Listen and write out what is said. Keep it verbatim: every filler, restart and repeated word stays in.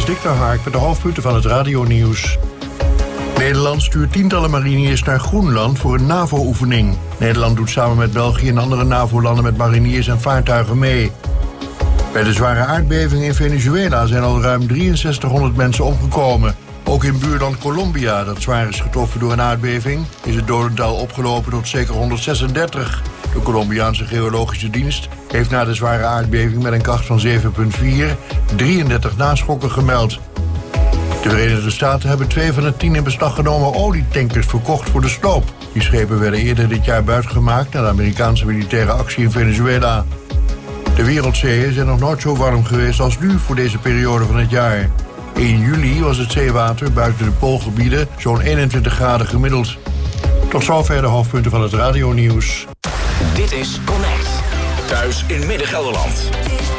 is Dick de Hark met de hoofdpunten van het radionieuws. Nederland stuurt tientallen mariniers naar Groenland voor een NAVO-oefening. Nederland doet samen met België en andere NAVO-landen met mariniers en vaartuigen mee. Bij de zware aardbeving in Venezuela zijn al ruim drieënzestighonderd mensen omgekomen. Ook in buurland Colombia, dat zwaar is getroffen door een aardbeving, is het dodental opgelopen tot zeker honderdzesendertig. De Colombiaanse geologische dienst heeft na de zware aardbeving met een kracht van zeven komma vier drieëndertig naschokken gemeld. De Verenigde Staten hebben twee van de tien in beslag genomen olietankers verkocht voor de sloop. Die schepen werden eerder dit jaar buitgemaakt na de Amerikaanse militaire actie in Venezuela. De wereldzeeën zijn nog nooit zo warm geweest als nu voor deze periode van het jaar. In juli was het zeewater buiten de poolgebieden zo'n eenentwintig graden gemiddeld. Tot zover de hoofdpunten van het radionieuws. Dit is Connect. Thuis in Midden-Gelderland.